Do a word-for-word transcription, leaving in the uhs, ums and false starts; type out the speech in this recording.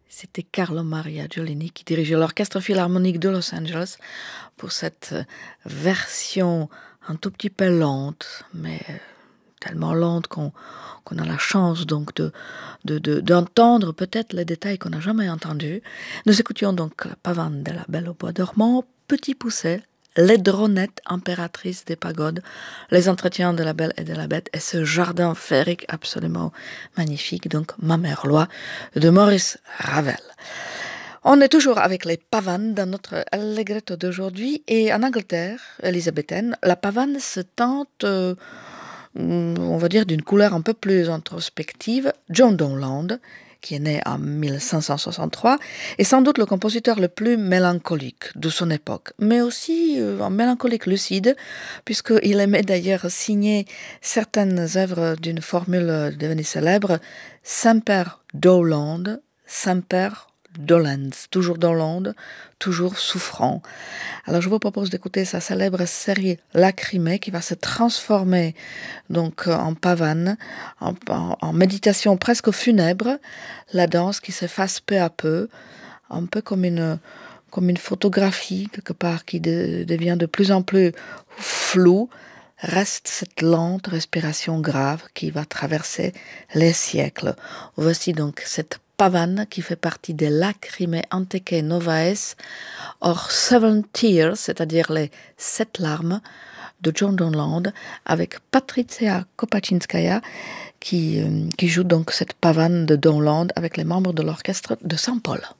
C'était Carlo Maria Giolini qui dirigeait l'Orchestre Philharmonique de Los Angeles pour cette version un tout petit peu lente, mais tellement lente qu'on, qu'on a la chance donc de, de, de, d'entendre peut-être les détails qu'on n'a jamais entendus. Nous écoutions donc la pavane de la Belle au bois dormant, Petit Poucet, Laidronette, impératrice des pagodes, les entretiens de la Belle et de la Bête et ce jardin féerique absolument magnifique, donc Ma Mère Loi de Maurice Ravel. On est toujours avec les pavanes dans notre allegretto d'aujourd'hui et en Angleterre élisabéthaine, la pavane se tente, euh, on va dire, d'une couleur un peu plus introspective. John Dowland, qui est né en mille cinq cent soixante-trois, est sans doute le compositeur le plus mélancolique de son époque, mais aussi euh, un mélancolique lucide, puisqu'il aimait d'ailleurs signer certaines œuvres d'une formule devenue célèbre, Semper Dowland, Semper Dolens, toujours Dowland, toujours souffrant. Alors je vous propose d'écouter sa célèbre série Lacrimée qui va se transformer donc en pavane, en, en, en méditation presque funèbre, la danse qui s'efface peu à peu, un peu comme une, comme une photographie quelque part qui de, devient de plus en plus floue. Reste cette lente respiration grave qui va traverser les siècles. Voici donc cette pavane qui fait partie des Lacrimée Anteque Novaes, or Seven Tears, c'est-à-dire les sept larmes de John Dowland, avec Patricia Kopaczynskaja qui, euh, qui joue donc cette pavane de Dowland avec les membres de l'orchestre de Saint-Paul.